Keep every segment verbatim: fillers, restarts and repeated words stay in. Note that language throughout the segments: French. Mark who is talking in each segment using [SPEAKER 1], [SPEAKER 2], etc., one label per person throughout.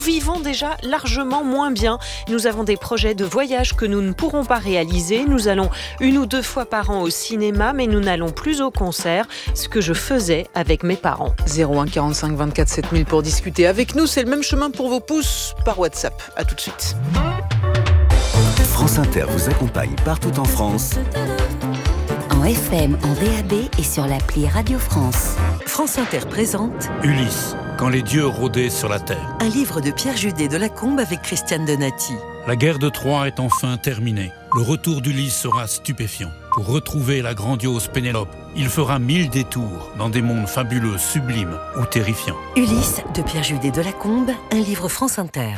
[SPEAKER 1] Vivons déjà largement moins bien. Nous avons des projets de voyage que nous ne pourrons pas réaliser. Nous allons une ou deux fois par an au cinéma, mais nous n'allons plus au concert, ce que je faisais avec mes parents.
[SPEAKER 2] zéro un quarante-cinq vingt-quatre sept mille pour discuter avec nous. C'est le même chemin pour vos pouces par WhatsApp. À tout de suite.
[SPEAKER 3] France Inter vous accompagne partout en France.
[SPEAKER 4] En F M, en D A B et sur l'appli Radio France.
[SPEAKER 5] France Inter présente
[SPEAKER 6] Ulysse, quand les dieux rôdaient sur la terre.
[SPEAKER 5] un livre de Pierre Judet de Lacombe avec Christiane Donati.
[SPEAKER 6] La guerre de Troie est enfin terminée. Le retour d'Ulysse sera stupéfiant. Pour retrouver la grandiose Pénélope, il fera mille détours dans des mondes fabuleux, sublimes ou terrifiants.
[SPEAKER 5] Ulysse de Pierre Judet de Lacombe, un livre France Inter.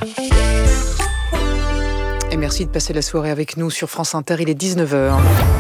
[SPEAKER 2] Et merci de passer la soirée avec nous sur France Inter. Il est dix-neuf heures.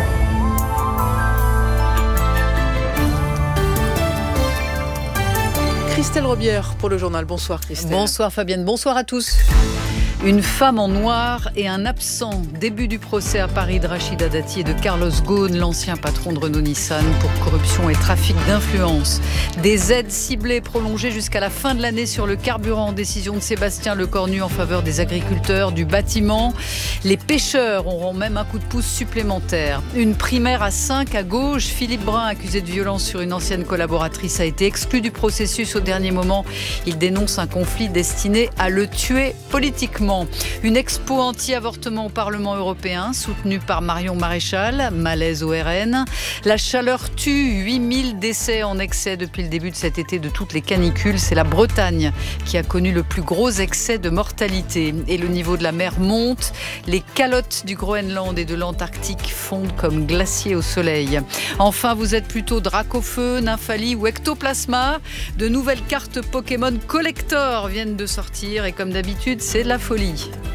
[SPEAKER 2] Christelle Robière pour le journal. Bonsoir Christelle.
[SPEAKER 7] Bonsoir Fabienne, bonsoir à tous. Une femme en noir et un absent. Début du procès à Paris de Rachida Dati et de Carlos Ghosn, l'ancien patron de Renault-Nissan, pour corruption et trafic d'influence. Des aides ciblées prolongées jusqu'à la fin de l'année sur le carburant. Décision de Sébastien Lecornu en faveur des agriculteurs, du bâtiment. Les pêcheurs auront même un coup de pouce supplémentaire. Une primaire à cinq à gauche. Philippe Brun, accusé de violence sur une ancienne collaboratrice, a été exclu du processus au dernier moment. Il dénonce un conflit destiné à le tuer politiquement. Une expo anti-avortement au Parlement européen, soutenue par Marion Maréchal, malaise au R N. La chaleur tue, huit mille décès en excès depuis le début de cet été de toutes les canicules. C'est la Bretagne qui a connu le plus gros excès de mortalité. Et le niveau de la mer monte. Les calottes du Groenland et de l'Antarctique fondent comme glaciers au soleil. Enfin, vous êtes plutôt Dracofeu, Nymphalie ou Ectoplasma. De nouvelles cartes Pokémon Collector viennent de sortir et comme d'habitude, c'est de la folie.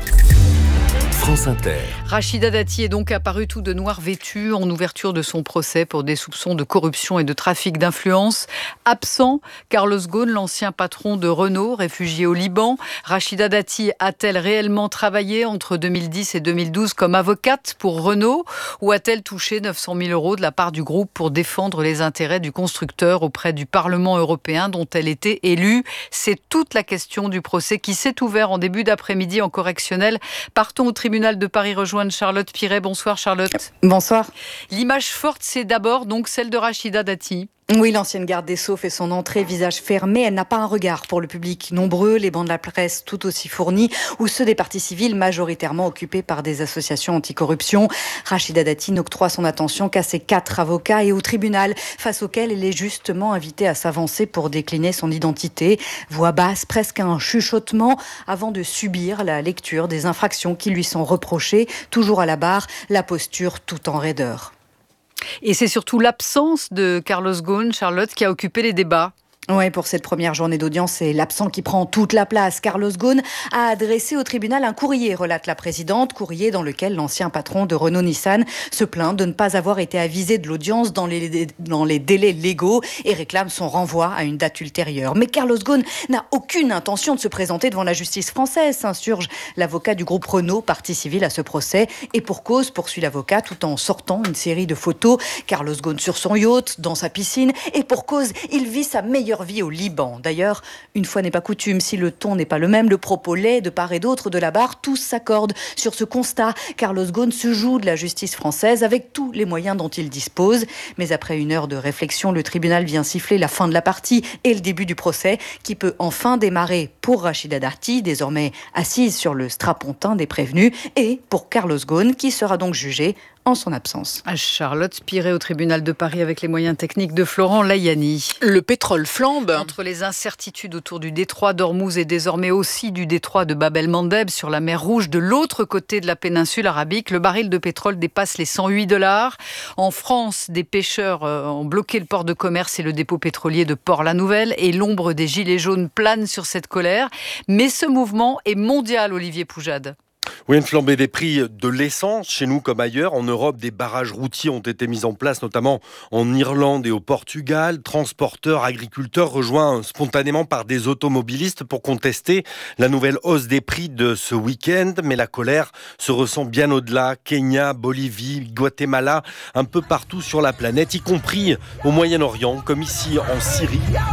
[SPEAKER 3] France Inter.
[SPEAKER 7] Rachida Dati est donc apparue tout de noir vêtue en ouverture de son procès pour des soupçons de corruption et de trafic d'influence. Absent, Carlos Ghosn, l'ancien patron de Renault, réfugié au Liban. Rachida Dati a-t-elle réellement travaillé entre deux mille dix et deux mille douze comme avocate pour Renault ou a-t-elle touché neuf cent mille euros de la part du groupe pour défendre les intérêts du constructeur auprès du Parlement européen dont elle était élue? C'est toute la question du procès qui s'est ouvert en début d'après-midi en correctionnel. Partons au tribunal de Paris rejoindre Charlotte Piret. Bonsoir Charlotte.
[SPEAKER 8] Bonsoir.
[SPEAKER 7] L'image forte, c'est d'abord donc celle de Rachida Dati.
[SPEAKER 8] Oui, l'ancienne garde des Sceaux fait son entrée, visage fermé. Elle n'a pas un regard pour le public nombreux, les bancs de la presse tout aussi fournis, ou ceux des partis civils majoritairement occupés par des associations anticorruption. Rachida Dati n'octroie son attention qu'à ses quatre avocats et au tribunal, face auquel elle est justement invitée à s'avancer pour décliner son identité. Voix basse, presque un chuchotement, avant de subir la lecture des infractions qui lui sont reprochées, toujours à la barre, la posture tout en raideur.
[SPEAKER 7] Et c'est surtout l'absence de Carlos Ghosn, Charlotte, qui a occupé les débats.
[SPEAKER 8] Oui, pour cette première journée d'audience, c'est l'absent qui prend toute la place. Carlos Ghosn a adressé au tribunal un courrier, relate la présidente, courrier dans lequel l'ancien patron de Renault-Nissan se plaint de ne pas avoir été avisé de l'audience dans les, dans les délais légaux et réclame son renvoi à une date ultérieure. Mais Carlos Ghosn n'a aucune intention de se présenter devant la justice française, s'insurge l'avocat du groupe Renault, partie civile à ce procès. Et pour cause, poursuit l'avocat tout en sortant une série de photos. Carlos Ghosn sur son yacht, dans sa piscine. Et pour cause, il vit sa meilleure vie au Liban. D'ailleurs, une fois n'est pas coutume, si le ton n'est pas le même, le propos laid de part et d'autre de la barre, tous s'accordent sur ce constat. Carlos Ghosn se joue de la justice française avec tous les moyens dont il dispose. Mais après une heure de réflexion, le tribunal vient siffler la fin de la partie et le début du procès qui peut enfin démarrer pour Rachida Dati, désormais assise sur le strapontin des prévenus, et pour Carlos Ghosn qui sera donc jugé en son absence.
[SPEAKER 7] À Charlotte Piret au tribunal de Paris avec les moyens techniques de Florent Layani.
[SPEAKER 2] Le pétrole flambe.
[SPEAKER 7] Entre les incertitudes autour du détroit d'Ormuz et désormais aussi du détroit de Bab el-Mandeb sur la mer Rouge de l'autre côté de la péninsule arabique, le baril de pétrole dépasse les cent huit dollars. En France, des pêcheurs ont bloqué le port de commerce et le dépôt pétrolier de Port-la-Nouvelle et l'ombre des gilets jaunes plane sur cette colère. Mais ce mouvement est mondial, Olivier Poujade.
[SPEAKER 9] Oui, une flambée des prix de l'essence, chez nous comme ailleurs. En Europe, des barrages routiers ont été mis en place, notamment en Irlande et au Portugal. Transporteurs, agriculteurs rejoints spontanément par des automobilistes pour contester la nouvelle hausse des prix de ce week-end. Mais la colère se ressent bien au-delà. Kenya, Bolivie, Guatemala, un peu partout sur la planète, y compris au Moyen-Orient, comme ici en Syrie.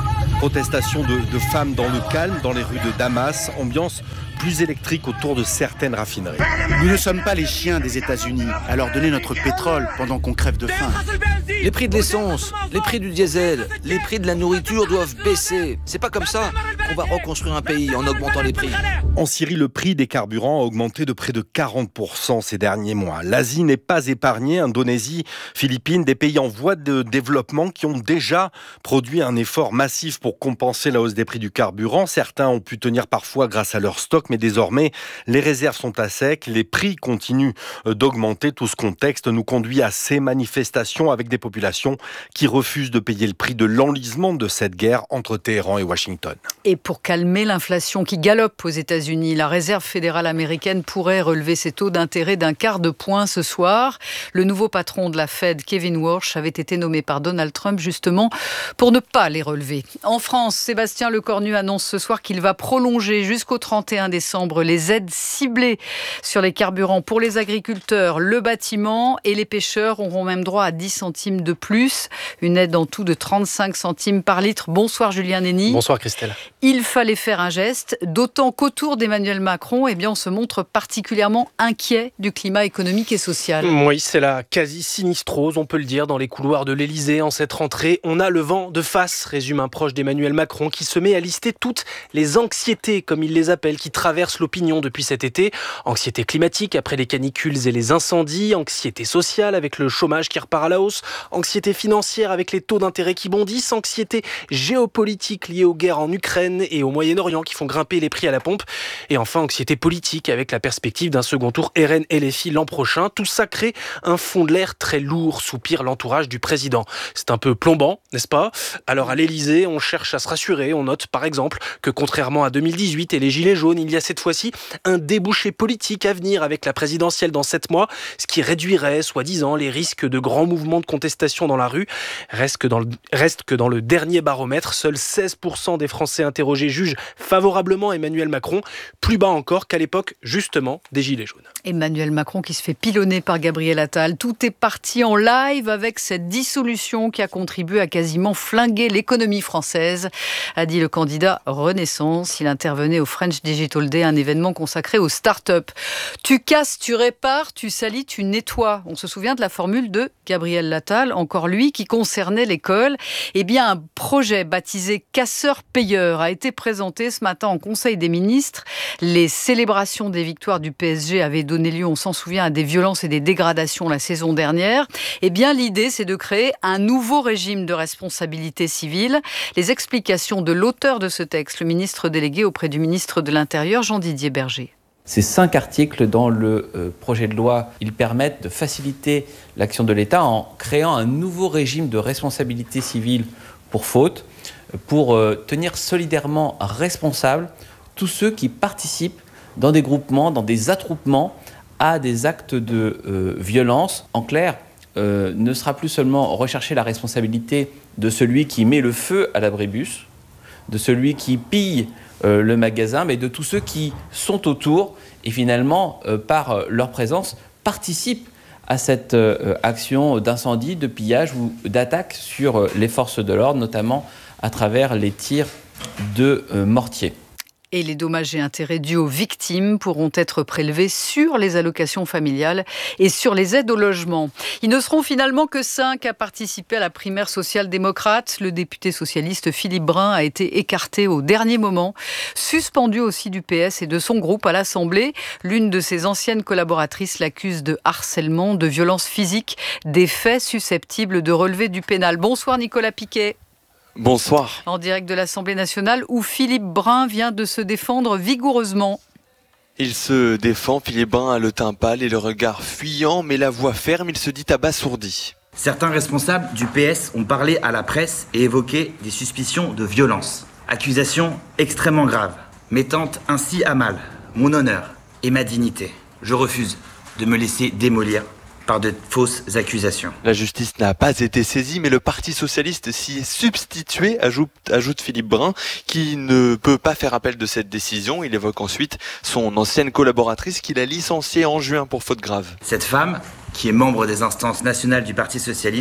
[SPEAKER 9] Protestation de, de femmes dans le calme, dans les rues de Damas, ambiance plus électrique autour de certaines raffineries.
[SPEAKER 10] Nous ne sommes pas les chiens des États-Unis à leur donner notre pétrole pendant qu'on crève de faim.
[SPEAKER 11] Les prix de l'essence, les prix du diesel, les prix de la nourriture doivent baisser. C'est pas comme ça qu'on va reconstruire un pays en augmentant les prix.
[SPEAKER 9] En Syrie, le prix des carburants a augmenté de près de quarante pour cent ces derniers mois. L'Asie n'est pas épargnée. Indonésie, Philippines, des pays en voie de développement qui ont déjà produit un effort massif pour compenser la hausse des prix du carburant. Certains ont pu tenir parfois grâce à leur stock, mais désormais, les réserves sont à sec. Les prix continuent d'augmenter. Tout ce contexte nous conduit à ces manifestations avec des populations qui refusent de payer le prix de l'enlisement de cette guerre entre Téhéran et Washington.
[SPEAKER 7] Et pour calmer l'inflation qui galope aux États-Unis, la Réserve fédérale américaine pourrait relever ses taux d'intérêt d'un quart de point ce soir. Le nouveau patron de la Fed, Kevin Warsh, avait été nommé par Donald Trump justement pour ne pas les relever. En France, Sébastien Lecornu annonce ce soir qu'il va prolonger jusqu'au trente et un décembre les aides ciblées sur les carburants pour les agriculteurs, le bâtiment et les pêcheurs auront même droit à dix centimes de plus. Une aide en tout de trente-cinq centimes par litre. Bonsoir Julien Nény.
[SPEAKER 12] Bonsoir Christelle.
[SPEAKER 7] Il fallait faire un geste, d'autant qu'autour d'Emmanuel Macron, eh bien, on se montre particulièrement inquiet du climat économique et social.
[SPEAKER 12] Oui, c'est la quasi-sinistrose, on peut le dire, dans les couloirs de l'Élysée. En cette rentrée, on a le vent de face, résume un proche d'Emmanuel Macron, qui se met à lister toutes les anxiétés, comme il les appelle, qui traversent l'opinion depuis cet été. Anxiété climatique après les canicules et les incendies, anxiété sociale avec le chômage qui repart à la hausse, anxiété financière avec les taux d'intérêt qui bondissent, anxiété géopolitique liée aux guerres en Ukraine et au Moyen-Orient qui font grimper les prix à la pompe, et enfin anxiété politique avec la perspective d'un second tour R N L F I l'an prochain. Tout ça crée un fond de l'air très lourd, soupire l'entourage du président. C'est un peu plombant, n'est-ce pas ? Alors à l'Élysée, on cherche à se rassurer. On note par exemple que contrairement à deux mille dix-huit et les Gilets jaunes, il y a cette fois-ci un débouché politique à venir avec la présidentielle dans sept mois, ce qui réduirait, soi-disant, les risques de grands mouvements de contestation dans la rue. Reste que dans le, reste que dans le dernier baromètre, seuls seize pour cent des Français interrogés jugent favorablement Emmanuel Macron, plus bas encore qu'à l'époque, justement, des Gilets jaunes.
[SPEAKER 7] Emmanuel Macron qui se fait pilonner par Gabriel Attal. Tout est parti en live avec cette dissolution qui a contribué à quasiment flinguer l'économie française, a dit le candidat Renaissance. Il intervenait au French Digital Day, un événement consacré aux start-up. Tu casses, tu répares, tu salis, tu nettoies. On se souvient de la formule de Gabriel Attal, encore lui, qui concernait l'école. Eh bien, un projet baptisé Casseur-Payeur a été présenté ce matin en Conseil des ministres. Les célébrations des victoires du P S G avaient donné lieu, on s'en souvient, à des violences et des dégradations la saison dernière. Eh bien, l'idée, c'est de créer un nouveau régime de responsabilité civile. Les explications de l'auteur de ce texte, le ministre délégué auprès du ministre de l'Intérieur, Jean-Didier Berger.
[SPEAKER 13] Ces cinq articles dans le euh, projet de loi, ils permettent de faciliter l'action de l'État en créant un nouveau régime de responsabilité civile pour faute, pour euh, tenir solidairement responsables tous ceux qui participent dans des groupements, dans des attroupements à des actes de euh, violence. En clair, euh, ne sera plus seulement rechercher la responsabilité de celui qui met le feu à l'abribus, de celui qui pille euh, le magasin, mais de tous ceux qui sont autour et finalement, euh, par leur présence, participent à cette euh, action d'incendie, de pillage ou d'attaque sur euh, les forces de l'ordre, notamment à travers les tirs de euh, mortier.
[SPEAKER 7] Et les dommages et intérêts dus aux victimes pourront être prélevés sur les allocations familiales et sur les aides au logement. Ils ne seront finalement que cinq à participer à la primaire social-démocrate. Le député socialiste Philippe Brun a été écarté au dernier moment, suspendu aussi du P S et de son groupe à l'Assemblée. L'une de ses anciennes collaboratrices l'accuse de harcèlement, de violence physique, des faits susceptibles de relever du pénal. Bonsoir Nicolas Piquet.
[SPEAKER 14] Bonsoir.
[SPEAKER 7] En direct de l'Assemblée nationale où Philippe Brun vient de se défendre vigoureusement.
[SPEAKER 14] Il se défend, Philippe Brun a le teint pâle et le regard fuyant, mais la voix ferme, il se dit abasourdi.
[SPEAKER 15] Certains responsables du P S ont parlé à la presse et évoqué des suspicions de violence. Accusations extrêmement graves, mettant ainsi à mal mon honneur et ma dignité. Je refuse de me laisser démolir par de fausses accusations.
[SPEAKER 14] La justice n'a pas été saisie, mais le Parti socialiste s'y est substitué, ajoute, ajoute Philippe Brun, qui ne peut pas faire appel de cette décision. Il évoque ensuite son ancienne collaboratrice qu'il a licenciée en juin pour faute grave.
[SPEAKER 15] Cette femme, qui est membre des instances nationales du Parti socialiste,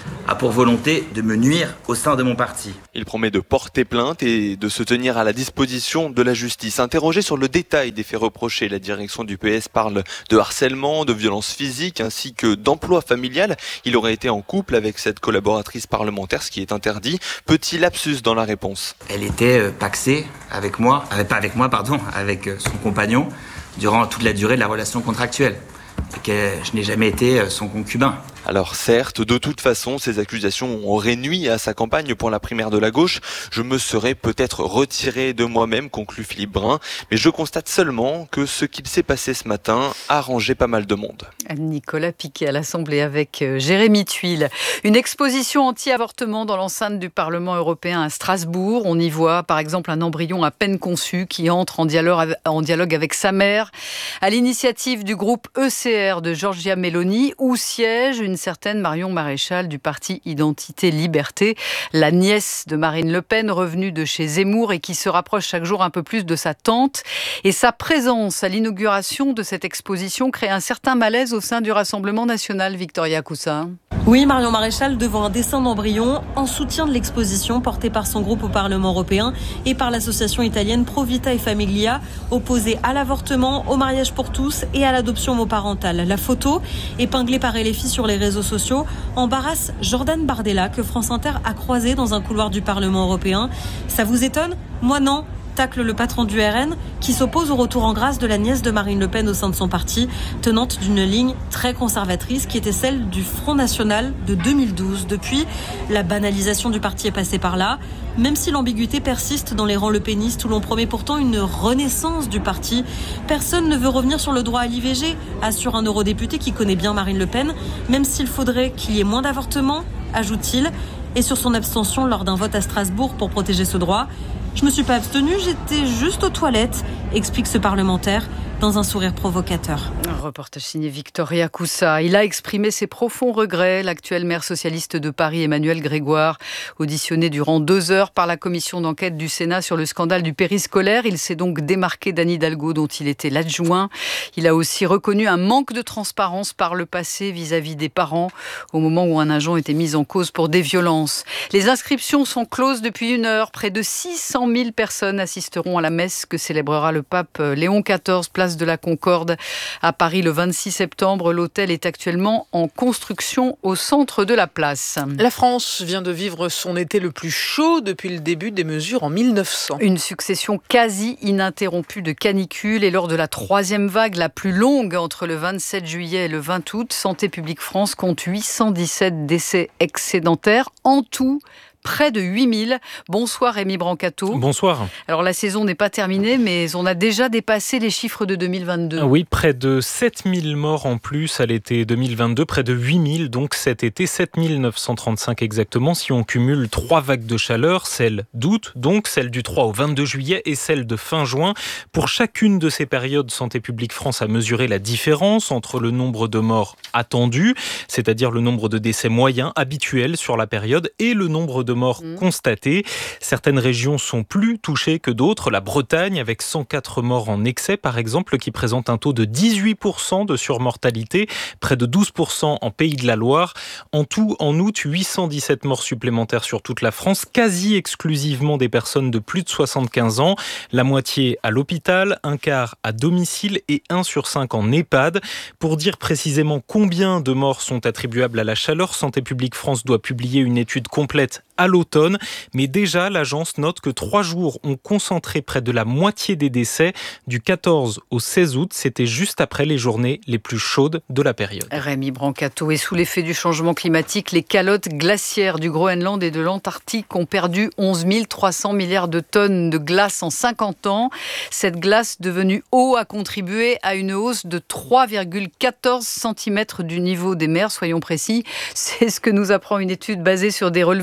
[SPEAKER 15] a pour volonté de me nuire au sein de mon parti.
[SPEAKER 14] Il promet de porter plainte et de se tenir à la disposition de la justice. Interrogé sur le détail des faits reprochés, la direction du P S parle de harcèlement, de violence physique ainsi que d'emploi familial. Il aurait été en couple avec cette collaboratrice parlementaire, ce qui est interdit. Petit lapsus dans la réponse.
[SPEAKER 15] Elle était euh, paxée avec moi, euh, pas avec moi, pardon, avec euh, son compagnon durant toute la durée de la relation contractuelle. Et que je n'ai jamais été euh, son concubin.
[SPEAKER 14] Alors certes, de toute façon, ces accusations auraient nui à sa campagne pour la primaire de la gauche. Je me serais peut-être retiré de moi-même, conclut Philippe Brun, mais je constate seulement que ce qu'il s'est passé ce matin a arrangé pas mal de monde.
[SPEAKER 7] Nicolas Piquet à l'Assemblée avec Jérémy Thuil. Une exposition anti-avortement dans l'enceinte du Parlement européen à Strasbourg. On y voit par exemple un embryon à peine conçu qui entre en dialogue, en dialogue avec sa mère. À l'initiative du groupe E C R de Giorgia Meloni, où siège une certaine Marion Maréchal du parti Identité Liberté, la nièce de Marine Le Pen, revenue de chez Zemmour et qui se rapproche chaque jour un peu plus de sa tante. Et sa présence à l'inauguration de cette exposition crée un certain malaise au sein du Rassemblement national. Victoria Cousin.
[SPEAKER 16] Oui, Marion Maréchal devant un dessin d'embryon en soutien de l'exposition portée par son groupe au Parlement européen et par l'association italienne Pro Vita e Famiglia, opposée à l'avortement, au mariage pour tous et à l'adoption homoparentale. La photo, épinglée par L F I sur les réseaux sociaux, embarrasse Jordan Bardella que France Inter a croisé dans un couloir du Parlement européen. Ça vous étonne ? Moi non. Tacle le patron du R N qui s'oppose au retour en grâce de la nièce de Marine Le Pen au sein de son parti, tenante d'une ligne très conservatrice qui était celle du Front National de deux mille douze. Depuis, la banalisation du parti est passée par là, même si l'ambiguïté persiste dans les rangs lepénistes où l'on promet pourtant une renaissance du parti. Personne ne veut revenir sur le droit à l'I V G, assure un eurodéputé qui connaît bien Marine Le Pen, même s'il faudrait qu'il y ait moins d'avortements, ajoute-t-il, et sur son abstention lors d'un vote à Strasbourg pour protéger ce droit. Je me suis pas abstenue, j'étais juste aux toilettes, explique ce parlementaire dans un sourire provocateur.
[SPEAKER 7] Un reportage signé Victoria Coussa. Il a exprimé ses profonds regrets. L'actuel maire socialiste de Paris, Emmanuel Grégoire, auditionné durant deux heures par la commission d'enquête du Sénat sur le scandale du périscolaire. Il s'est donc démarqué d'Anne Hidalgo, dont il était l'adjoint. Il a aussi reconnu un manque de transparence par le passé vis-à-vis des parents, au moment où un agent était mis en cause pour des violences. Les inscriptions sont closes depuis une heure. Près de six cent mille personnes assisteront à la messe que célébrera le pape Léon quatorze, place de la Concorde à Paris le vingt-six septembre. L'hôtel est actuellement en construction au centre de la place.
[SPEAKER 2] La France vient de vivre son été le plus chaud depuis le début des mesures en mille neuf cents.
[SPEAKER 7] Une succession quasi ininterrompue de canicules et lors de la troisième vague, la plus longue entre le vingt-sept juillet et le vingt août, Santé publique France compte huit cent dix-sept décès excédentaires. En tout, près de huit mille. Bonsoir Rémi Brancato.
[SPEAKER 17] Bonsoir.
[SPEAKER 7] Alors la saison n'est pas terminée, mais on a déjà dépassé les chiffres de deux mille vingt-deux.
[SPEAKER 17] Oui, près de sept mille morts en plus à l'été deux mille vingt-deux, près de huit mille donc cet été, sept mille neuf cent trente-cinq exactement, si on cumule trois vagues de chaleur, celle d'août, donc celle du trois au vingt-deux juillet et celle de fin juin. Pour chacune de ces périodes, Santé publique France a mesuré la différence entre le nombre de morts attendus, c'est-à-dire le nombre de décès moyens habituels sur la période, et le nombre de de morts mmh. constatées. Certaines régions sont plus touchées que d'autres. La Bretagne, avec cent quatre morts en excès, par exemple, qui présente un taux de dix-huit pour cent de surmortalité, près de douze pour cent en Pays de la Loire. En tout, en août, huit cent dix-sept morts supplémentaires sur toute la France, quasi exclusivement des personnes de plus de soixante-quinze ans. La moitié à l'hôpital, un quart à domicile et un sur cinq en EHPAD. Pour dire précisément combien de morts sont attribuables à la chaleur, Santé publique France doit publier une étude complète à l'automne, mais déjà l'agence note que trois jours ont concentré près de la moitié des décès. Du quatorze au seize août, c'était juste après les journées les plus chaudes de la période.
[SPEAKER 7] Rémi Brancato, et sous l'effet du changement climatique, les calottes glaciaires du Groenland et de l'Antarctique ont perdu onze mille trois cents milliards de tonnes de glace en cinquante ans. Cette glace devenue eau a contribué à une hausse de trois virgule quatorze centimètres du niveau des mers, soyons précis. C'est ce que nous apprend une étude basée sur des relevés satellites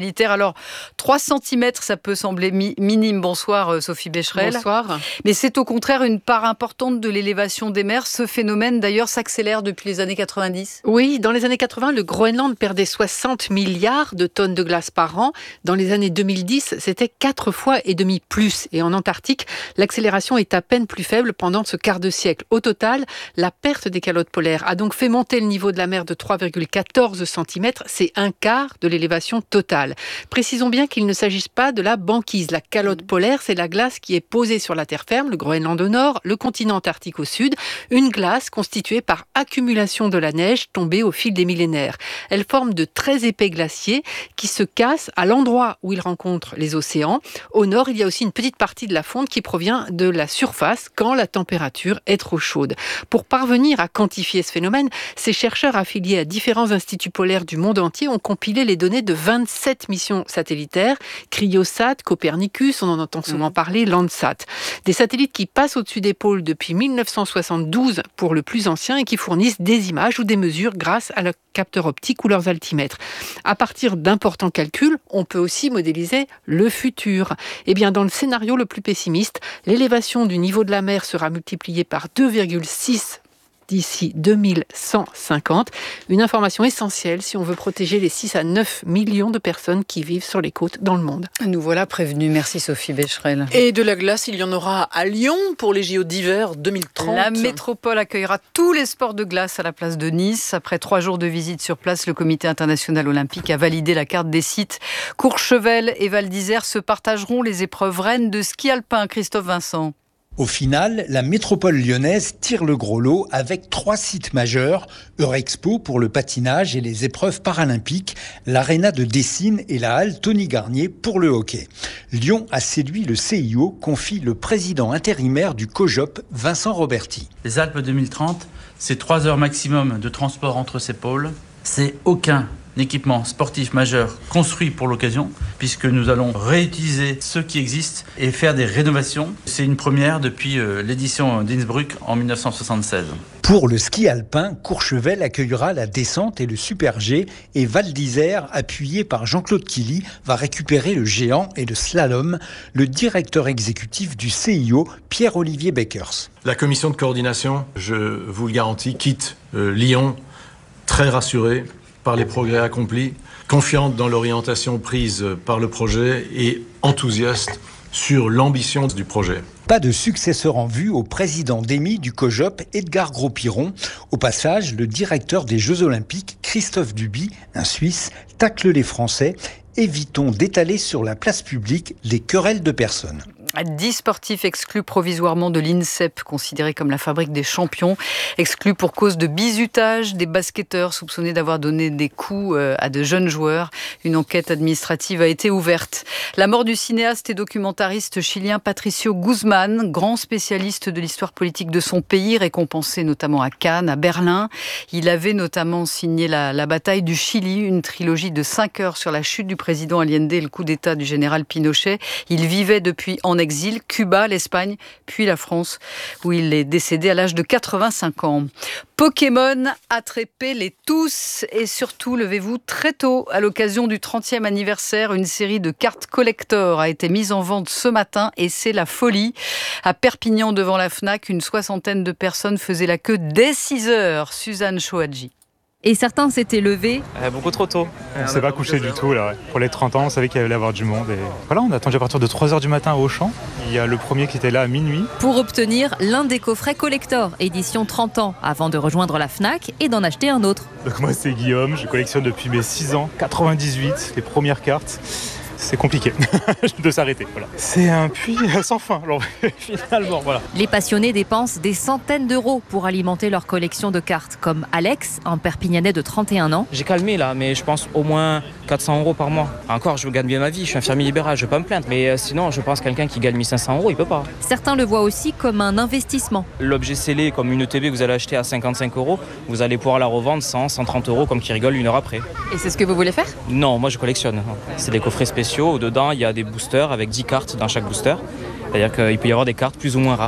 [SPEAKER 7] satellitaire. Alors, trois centimètres, ça peut sembler mi- minime. Bonsoir Sophie Becherel.
[SPEAKER 2] Bonsoir.
[SPEAKER 7] Mais c'est au contraire une part importante de l'élévation des mers. Ce phénomène d'ailleurs s'accélère depuis les années quatre-vingt-dix.
[SPEAKER 2] Oui, dans les années quatre-vingts, le Groenland perdait soixante milliards de tonnes de glace par an. Dans les années deux mille dix, c'était quatre fois et demi plus. Et en Antarctique, l'accélération est à peine plus faible pendant ce quart de siècle. Au total, la perte des calottes polaires a donc fait monter le niveau de la mer de trois virgule quatorze centimètres. C'est un quart de l'élévation totale. Précisons bien qu'il ne s'agisse pas de la banquise. La calotte polaire, c'est la glace qui est posée sur la terre ferme, le Groenland au nord, le continent antarctique au sud. Une glace constituée par accumulation de la neige tombée au fil des millénaires. Elle forme de très épais glaciers qui se cassent à l'endroit où ils rencontrent les océans. Au nord, il y a aussi une petite partie de la fonte qui provient de la surface quand la température est trop chaude. Pour parvenir à quantifier ce phénomène, ces chercheurs affiliés à différents instituts polaires du monde entier ont compilé les données de vingt-sept missions satellitaires, Cryosat, Copernicus, on en entend souvent parler, Landsat. Des satellites qui passent au-dessus des pôles depuis mille neuf cent soixante-douze pour le plus ancien et qui fournissent des images ou des mesures grâce à leurs capteurs optiques ou leurs altimètres. À partir d'importants calculs, on peut aussi modéliser le futur. Eh bien, dans le scénario le plus pessimiste, l'élévation du niveau de la mer sera multipliée par deux virgule six d'ici deux mille cent cinquante. Une information essentielle si on veut protéger les six à neuf millions de personnes qui vivent sur les côtes dans le monde.
[SPEAKER 7] Nous voilà prévenus. Merci Sophie Becherel.
[SPEAKER 2] Et de la glace, il y en aura à Lyon pour les J O d'hiver deux mille trente.
[SPEAKER 7] La métropole accueillera tous les sports de glace à la place de Nice. Après trois jours de visite sur place, le Comité international olympique a validé la carte des sites. Courchevel et Val d'Isère se partageront les épreuves reines de ski alpin. Christophe Vincent.
[SPEAKER 18] Au final, la métropole lyonnaise tire le gros lot avec trois sites majeurs, Eurexpo pour le patinage et les épreuves paralympiques, l'Arena de Dessines et la Halle Tony Garnier pour le hockey. Lyon a séduit le C I O, confie le président intérimaire du COJOP, Vincent Roberti.
[SPEAKER 19] Les Alpes deux mille trente, c'est trois heures maximum de transport entre ces pôles. C'est aucun équipement sportif majeur construit pour l'occasion, puisque nous allons réutiliser ceux qui existent et faire des rénovations. C'est une première depuis euh, l'édition d'Innsbruck en mille neuf cent soixante-seize.
[SPEAKER 18] Pour le ski alpin, Courchevel accueillera la descente et le Super G et Val d'Isère, appuyé par Jean-Claude Killy, va récupérer le géant et le slalom. Le directeur exécutif du C I O, Pierre-Olivier Beckers.
[SPEAKER 20] La commission de coordination, je vous le garantis, quitte euh, Lyon très rassurée par les progrès accomplis, confiante dans l'orientation prise par le projet et enthousiaste sur l'ambition du projet.
[SPEAKER 18] Pas de successeur en vue au président d'E M I du COJOP, Edgar Gros-Piron. Au passage, le directeur des Jeux Olympiques, Christophe Duby, un Suisse, tacle les Français. Évitons d'étaler sur la place publique les querelles de personnes.
[SPEAKER 7] dix sportifs exclus provisoirement de l'INSEP, considérés comme la fabrique des champions, exclus pour cause de bizutage, des basketteurs soupçonnés d'avoir donné des coups à de jeunes joueurs. Une enquête administrative a été ouverte. La mort du cinéaste et documentariste chilien Patricio Guzmán, grand spécialiste de l'histoire politique de son pays, récompensé notamment à Cannes, à Berlin. Il avait notamment signé la, la bataille du Chili, une trilogie de cinq heures sur la chute du président Allende et le coup d'État du général Pinochet. Il vivait depuis en exil, Cuba, l'Espagne, puis la France, où il est décédé à l'âge de quatre-vingt-cinq ans. Pokémon, attrapez-les tous et surtout levez-vous très tôt. À l'occasion du trentième anniversaire, une série de cartes collector a été mise en vente ce matin et c'est la folie. À Perpignan, devant la Fnac, une soixantaine de personnes faisaient la queue dès six heures. Suzanne Chouadji.
[SPEAKER 21] Et certains s'étaient levés.
[SPEAKER 22] Euh, beaucoup trop tôt.
[SPEAKER 23] On ne s'est pas couché du tout là. Ouais. Pour les trente ans, on savait qu'il allait y avoir du monde. Et voilà, on a attendu à partir de trois heures du matin au Auchan. Il y a le premier qui était là à minuit.
[SPEAKER 21] Pour obtenir l'un des coffrets collector, édition trente ans, avant de rejoindre la Fnac et d'en acheter un autre.
[SPEAKER 23] Donc moi c'est Guillaume, je collectionne depuis mes six ans, quatre-vingt-dix-huit, les premières cartes. C'est compliqué de s'arrêter. Voilà. C'est un puits sans fin, alors, finalement. Voilà.
[SPEAKER 21] Les passionnés dépensent des centaines d'euros pour alimenter leur collection de cartes, comme Alex, un Perpignanais de trente et un ans.
[SPEAKER 24] J'ai calmé là, mais je pense au moins quatre cents euros par mois. Encore, je gagne bien ma vie, je suis infirmier libéral, je ne vais pas me plaindre. Mais euh, sinon, je pense que quelqu'un qui gagne mille cinq cents euros, il ne peut pas.
[SPEAKER 21] Certains le voient aussi comme un investissement.
[SPEAKER 24] L'objet scellé, comme une E T B que vous allez acheter à cinquante-cinq euros, vous allez pouvoir la revendre cent, cent trente euros, comme qui rigole une heure après.
[SPEAKER 21] Et c'est ce que vous voulez faire ?
[SPEAKER 24] Non, moi je collectionne. C'est des coffrets spéciaux. Dedans, il y a des boosters avec dix cartes dans chaque booster. C'est-à-dire qu'il peut y avoir des cartes plus ou moins rares.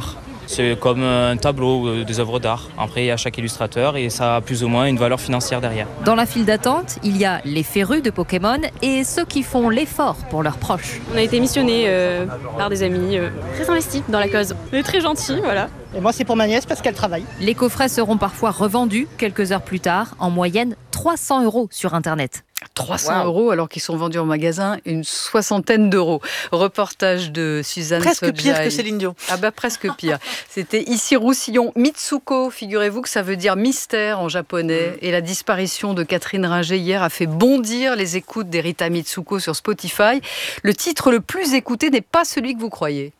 [SPEAKER 24] C'est comme un tableau, euh, des œuvres d'art. Après, il y a chaque illustrateur et ça a plus ou moins une valeur financière derrière.
[SPEAKER 21] Dans la file d'attente, il y a les férus de Pokémon et ceux qui font l'effort pour leurs proches.
[SPEAKER 1] On a été missionnés euh, par des amis euh, très investis dans la cause. On est très gentils, voilà.
[SPEAKER 4] Et moi, c'est pour ma nièce parce qu'elle travaille.
[SPEAKER 21] Les coffrets seront parfois revendus quelques heures plus tard, en moyenne trois cents euros sur Internet.
[SPEAKER 7] trois cents euros alors qu'ils sont vendus en magasin une soixantaine d'euros. Reportage de Suzanne
[SPEAKER 2] Presque
[SPEAKER 7] Sodjaï.
[SPEAKER 2] pire que Céline Dion.
[SPEAKER 7] Ah bah presque pire. C'était ici Roussillon. Mitsuko, figurez-vous que ça veut dire mystère en japonais. Et la disparition de Catherine Ringer hier a fait bondir les écoutes d'Erita Mitsuko sur Spotify. Le titre le plus écouté n'est pas celui que vous croyez.